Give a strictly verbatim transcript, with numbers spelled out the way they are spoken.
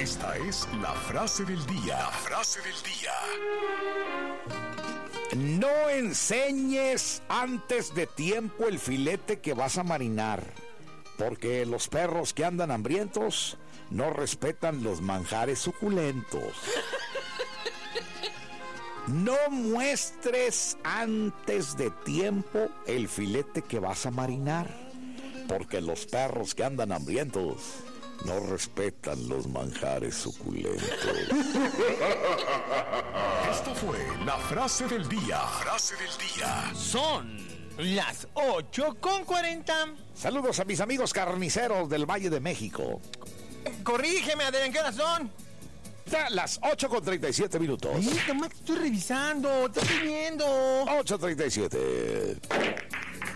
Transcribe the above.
Esta es la frase del día. La frase del día. No enseñes antes de tiempo el filete que vas a marinar, porque los perros que andan hambrientos no respetan los manjares suculentos. No muestres antes de tiempo el filete que vas a marinar, porque los perros que andan hambrientos no respetan los manjares suculentos. Esta fue la frase del día. Frase del día. Son las ocho con cuarenta. Saludos a mis amigos carniceros del Valle de México. Corrígeme, Adrián, ¿qué horas son? Ya las ocho con treinta y siete minutos. Ay, nomás te estoy revisando, te estoy viendo. ocho treinta y siete.